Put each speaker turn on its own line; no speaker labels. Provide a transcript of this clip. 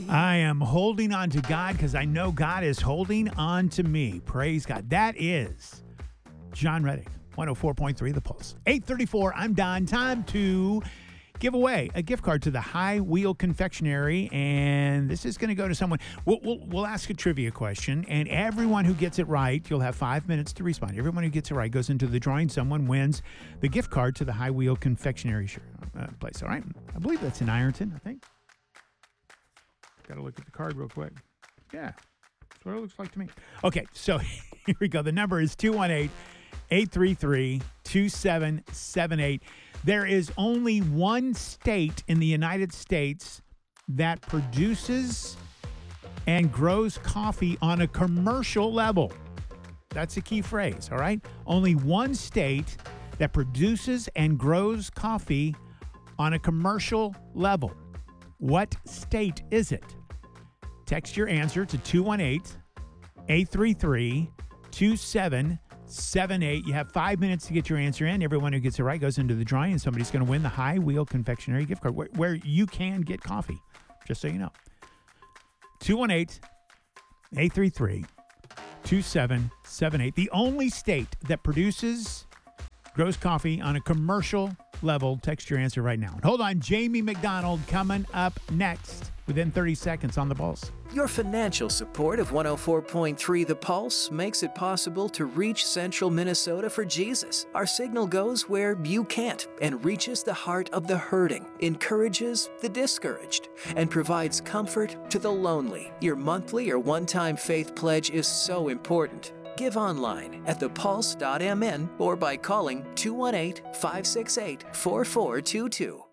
I am holding on to God because I know God is holding on to me. Praise God. That is John Reddick, 104.3 The Pulse. 8:34, I'm Don. Time to give away a gift card to the High Wheel Confectionery, and this is going to go to someone. We'll ask a trivia question, and everyone who gets it right, you'll have 5 minutes to respond. Everyone who gets it right goes into the drawing. Someone wins the gift card to the High Wheel Confectionery place. All right? I believe that's in Ironton, I think. Got to look at the card real quick. Yeah, that's what it looks like to me. Okay, so here we go. The number is 218-833-2778. There is only one state in the United States that produces and grows coffee on a commercial level. That's a key phrase, all right? Only one state that produces and grows coffee on a commercial level. What state is it? Text your answer to 218-833-2778. You have 5 minutes to get your answer in. Everyone who gets it right goes into the drawing, and somebody's going to win the High Wheel Confectionery gift card where you can get coffee, just so you know. 218-833-2778. The only state that grows coffee on a commercial level. Text your answer right now. And hold on, Jamie McDonald coming up next within 30 seconds on The Pulse.
Your financial support of 104.3 The Pulse makes it possible to reach central Minnesota for Jesus. Our signal goes where you can't and reaches the heart of the hurting, encourages the discouraged, and provides comfort to the lonely. Your monthly or one-time faith pledge is so important. Give online at thepulse.mn or by calling 218-568-4422.